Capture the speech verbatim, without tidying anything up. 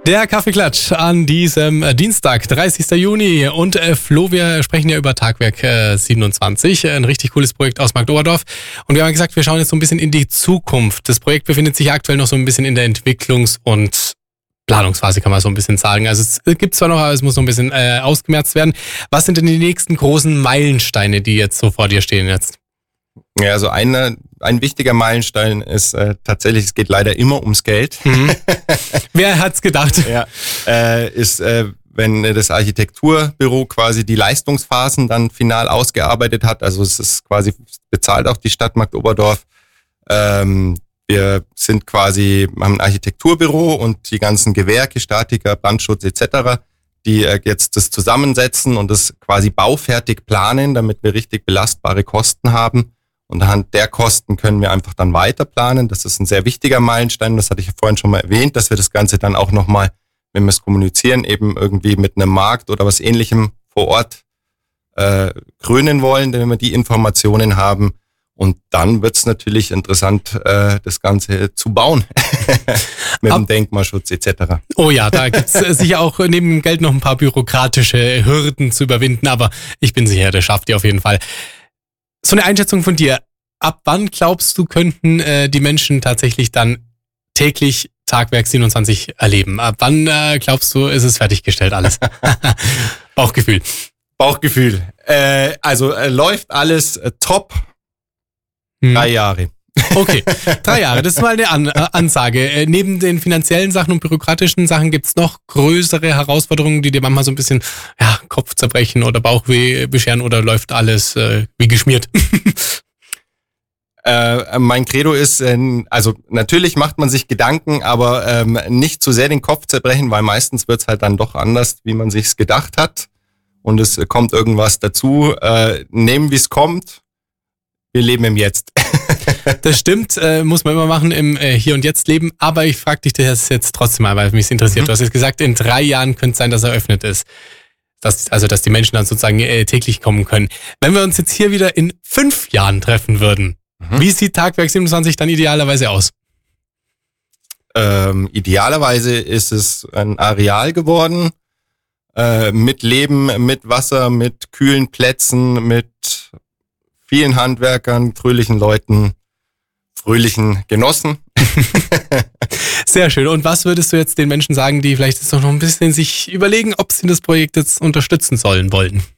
Der Kaffeeklatsch an diesem Dienstag, dreißigsten Juni. Und äh, Flo, wir sprechen ja über Tagwerk äh, siebenundzwanzig, ein richtig cooles Projekt aus Marktoberdorf. Und wir haben gesagt, wir schauen jetzt so ein bisschen in die Zukunft. Das Projekt befindet sich aktuell noch so ein bisschen in der Entwicklungs- und Planungsphase, kann man so ein bisschen sagen. Also es gibt zwar noch, aber es muss noch ein bisschen äh, ausgemerzt werden. Was sind denn die nächsten großen Meilensteine, die jetzt so vor dir stehen jetzt? Ja, also eine, ein wichtiger Meilenstein ist äh, tatsächlich, es geht leider immer ums Geld. Mhm. Wer hat's gedacht? Ja, äh, ist, äh, wenn das Architekturbüro quasi die Leistungsphasen dann final ausgearbeitet hat, also es ist quasi, bezahlt auch die Stadt Marktoberdorf. Ähm, wir sind quasi, haben ein Architekturbüro und die ganzen Gewerke, Statiker, Brandschutz et cetera, die äh, jetzt das zusammensetzen und das quasi baufertig planen, damit wir richtig belastbare Kosten haben. Und anhand der Kosten können wir einfach dann weiter planen. Das ist ein sehr wichtiger Meilenstein. Das hatte ich ja vorhin schon mal erwähnt, dass wir das Ganze dann auch nochmal, wenn wir es kommunizieren, eben irgendwie mit einem Markt oder was Ähnlichem vor Ort äh, krönen wollen, wenn wir die Informationen haben. Und dann wird es natürlich interessant, äh, das Ganze zu bauen. Mit dem Denkmalschutz et cetera. Oh ja, da gibt es sicher auch neben dem Geld noch ein paar bürokratische Hürden zu überwinden. Aber ich bin sicher, das schafft ihr auf jeden Fall. So eine Einschätzung von dir. Ab wann glaubst du, könnten äh, die Menschen tatsächlich dann täglich Tagwerk siebenundzwanzig erleben? Ab wann äh, glaubst du, ist es fertiggestellt alles? Bauchgefühl. Bauchgefühl. Äh, also äh, läuft alles äh, top. Hm. Drei Jahre. Okay, drei Jahre. Das ist mal eine An- äh, Ansage. Äh, neben den finanziellen Sachen und bürokratischen Sachen gibt's noch größere Herausforderungen, die dir manchmal so ein bisschen ja, Kopfzerbrechen oder Bauchweh bescheren, oder läuft alles äh, wie geschmiert? äh, mein Credo ist, äh, also natürlich macht man sich Gedanken, aber ähm, nicht zu sehr den Kopf zerbrechen, weil meistens wird's halt dann doch anders, wie man sich's gedacht hat. Und es kommt irgendwas dazu. Äh, nehmen, wie es kommt. Wir leben im Jetzt. Das stimmt, äh, muss man immer machen im äh, Hier und Jetzt leben. Aber ich frage dich das jetzt trotzdem mal, weil mich interessiert. Mhm. Du hast jetzt gesagt, in drei Jahren könnte es sein, dass er eröffnet ist. Dass, also, dass die Menschen dann sozusagen äh, täglich kommen können. Wenn wir uns jetzt hier wieder in fünf Jahren treffen würden, mhm. wie sieht Tagwerk siebenundzwanzig dann idealerweise aus? Ähm, idealerweise ist es ein Areal geworden, äh, mit Leben, mit Wasser, mit kühlen Plätzen, mit vielen Handwerkern, fröhlichen Leuten, fröhlichen Genossen. Sehr schön. Und was würdest du jetzt den Menschen sagen, die vielleicht jetzt noch ein bisschen sich überlegen, ob sie das Projekt jetzt unterstützen sollen wollen?